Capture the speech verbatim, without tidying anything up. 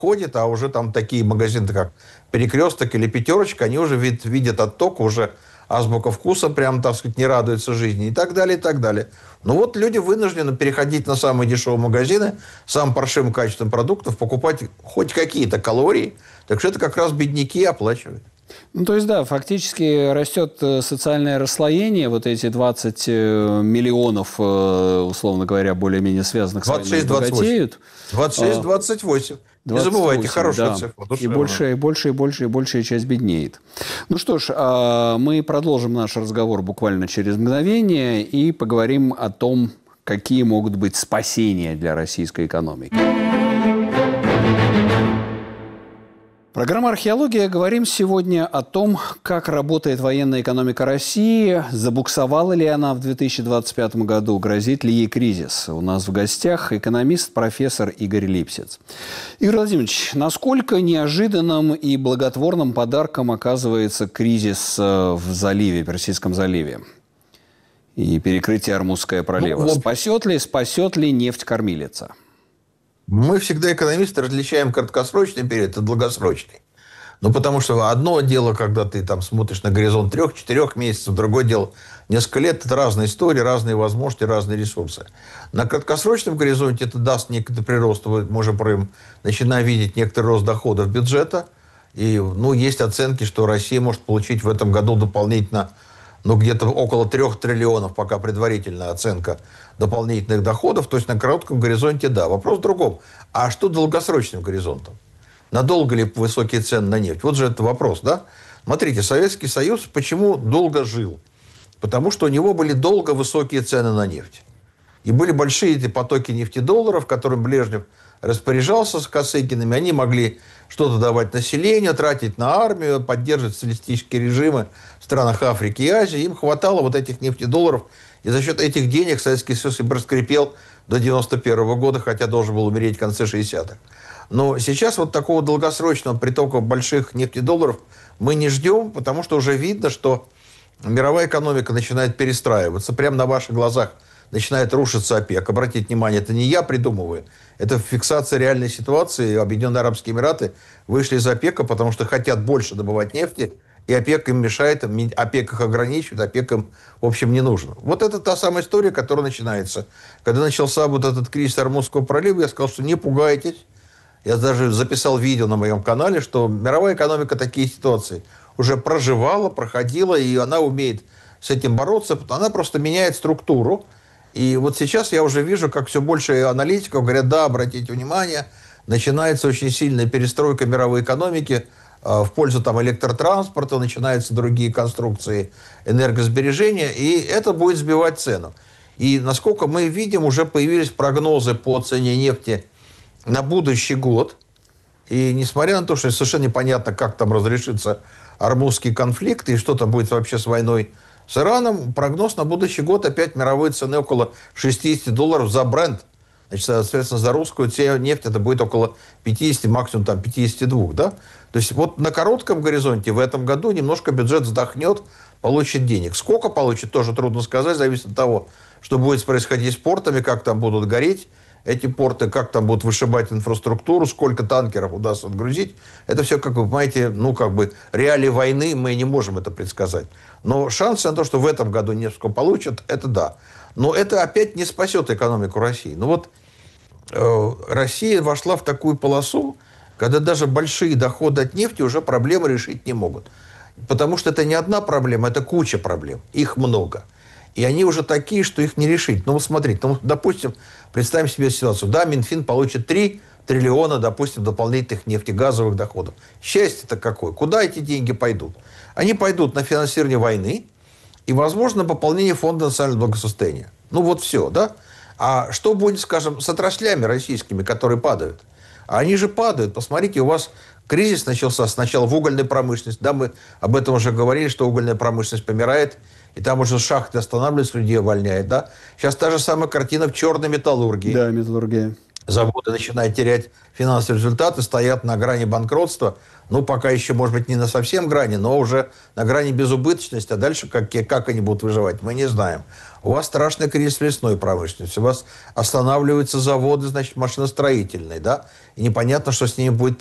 ходит, а уже там такие магазины, как «Перекресток» или «Пятерочка», они уже вид, видят отток, уже азбука вкуса, прям, так сказать, не радуется жизни и так далее, и так далее. Ну вот люди вынуждены переходить на самые дешевые магазины, самым паршивым качеством продуктов, покупать хоть какие-то калории. Так что это как раз бедняки оплачивают. Ну, то есть, да, фактически растет социальное расслоение, вот эти двадцать миллионов, условно говоря, более-менее связанных с войной богатеют. двадцать шесть двадцать восемь. Не забывайте, хорошая да. цифра. И больше, и больше, и больше, и большая часть беднеет. Ну что ж, мы продолжим наш разговор буквально через мгновение и поговорим о том, какие могут быть спасения для российской экономики. Программа «Археология». Говорим сегодня о том, как работает военная экономика России, забуксовала ли она в две тысячи двадцать пятом году, грозит ли ей кризис. У нас в гостях экономист, профессор Игорь Липсиц. Игорь Владимирович, насколько неожиданным и благотворным подарком оказывается кризис в заливе, Персидском заливе и перекрытие Ормузского пролива? Ну, спасет ли, спасет ли нефть-кормилица? Мы всегда, экономисты, различаем краткосрочный период от долгосрочный. Ну, потому что одно дело, когда ты там смотришь на горизонт трех-четырех месяцев, другое дело несколько лет. Это разные истории, разные возможности, разные ресурсы. На краткосрочном горизонте это даст некоторый прирост. Мы уже начинаем видеть некоторый рост доходов бюджета. И, ну, есть оценки, что Россия может получить в этом году дополнительно, ну, где-то около трех триллионов, пока предварительная оценка дополнительных доходов. То есть на коротком горизонте, да. Вопрос в другом. А что долгосрочным горизонтом? Надолго ли высокие цены на нефть? Вот же это вопрос, да? Смотрите, Советский Союз почему долго жил? Потому что у него были долго высокие цены на нефть. И были большие эти потоки нефтедолларов, которым Брежнев распоряжался с Косыгиными. Они могли что-то давать населению, тратить на армию, поддерживать социалистические режимы в странах Африки и Азии. Им хватало вот этих нефтедолларов. И за счет этих денег Советский Союз и проскрипел до девяносто первого года, хотя должен был умереть в конце шестидесятых. Но сейчас вот такого долгосрочного притока больших нефтедолларов мы не ждем, потому что уже видно, что мировая экономика начинает перестраиваться. Прямо на ваших глазах начинает рушиться ОПЕК. Обратите внимание, это не я придумываю. Это фиксация реальной ситуации. Объединенные Арабские Эмираты вышли из ОПЕКа, потому что хотят больше добывать нефти. И ОПЕК им мешает, ОПЕК их ограничивает, ОПЕК им, в общем, не нужен. Вот это та самая история, которая начинается. Когда начался вот этот кризис Ормузского пролива, я сказал, что не пугайтесь. Я даже записал видео на моем канале, что мировая экономика такие ситуации уже проживала, проходила, и она умеет с этим бороться. Она просто меняет структуру. И вот сейчас я уже вижу, как все больше аналитиков говорят, да, обратите внимание, начинается очень сильная перестройка мировой экономики в пользу там электротранспорта, начинаются другие конструкции энергосбережения, и это будет сбивать цену. И насколько мы видим, уже появились прогнозы по цене нефти на будущий год. И несмотря на то, что совершенно непонятно, как там разрешится Ормузский конфликт и что там будет вообще с войной с Ираном, прогноз на будущий год опять мировые цены около шестидесяти долларов за Брент. Значит, соответственно, за русскую нефть это будет около пятидесяти, максимум там пятидесяти двух, да? То есть вот на коротком горизонте в этом году немножко бюджет вздохнет, получит денег. Сколько получит, тоже трудно сказать, зависит от того, что будет происходить с портами, как там будут гореть эти порты, как там будут вышибать инфраструктуру, сколько танкеров удастся отгрузить. Это все, как вы понимаете, ну, как бы реалии войны, мы не можем это предсказать. Но шансы на то, что в этом году нефть получат, это да. Но это опять не спасет экономику России. Ну вот э, Россия вошла в такую полосу, когда даже большие доходы от нефти уже проблемы решить не могут. Потому что это не одна проблема, это куча проблем. Их много. И они уже такие, что их не решить. Ну, вот смотрите, ну, допустим, представим себе ситуацию. Да, Минфин получит три триллиона, допустим, дополнительных нефтегазовых доходов. Счастье-то какое? Куда эти деньги пойдут? Они пойдут на финансирование войны и, возможно, пополнение фонда национального благосостояния. Ну, вот все, да? А что будет, скажем, с отраслями российскими, которые падают? Они же падают. Посмотрите, у вас кризис начался сначала в угольной промышленности. Да, мы об этом уже говорили, что угольная промышленность помирает. И там уже шахты останавливаются, людей увольняют, да? Сейчас та же самая картина в черной металлургии. Да, металлургия. Заводы начинают терять финансовые результаты, стоят на грани банкротства. Ну, пока еще, может быть, не на совсем грани, но уже на грани безубыточности. А дальше как, как они будут выживать, мы не знаем. У вас страшный кризис в лесной промышленности. У вас останавливаются заводы, значит, машиностроительные, да? И непонятно, что с ними будет